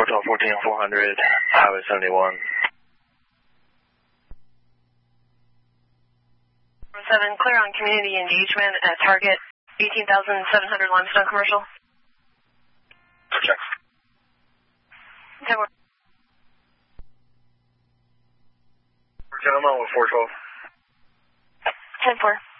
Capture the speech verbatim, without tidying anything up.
four twelve, fourteen, four hundred, Highway seventy-one. seven, clear on community engagement at target eighteen thousand seven hundred Limestone Commercial. Check. ten four. Gentlemen with four twelve. ten four.